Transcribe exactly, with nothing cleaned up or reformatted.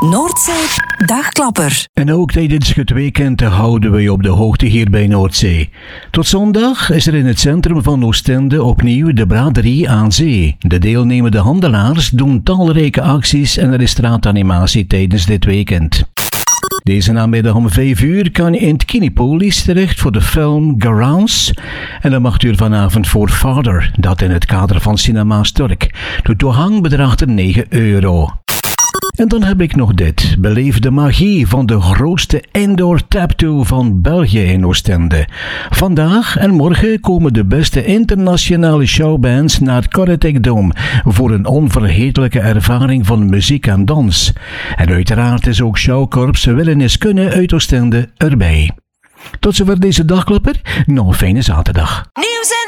Noordzee Dagklapper. En ook tijdens het weekend houden we je op de hoogte hier bij Noordzee. Tot zondag is er in het centrum van Oostende opnieuw de braderie aan zee. De deelnemende handelaars doen talrijke acties en er is straatanimatie tijdens dit weekend. Deze namiddag om vijf uur kan je in het Kinepolis terecht voor de film Garance. En dan mag u vanavond voor Father, dat in het kader van Cinema Stork. De toegang bedraagt er negen euro. En dan heb ik nog dit. Beleef de magie van de grootste indoor taptoe van België in Oostende. Vandaag en morgen komen de beste internationale showbands naar het Corretec Dome voor een onvergetelijke ervaring van muziek en dans. En uiteraard is ook showkorps Willen is Kunnen uit Oostende erbij. Tot zover deze dagklapper. Nog een fijne zaterdag.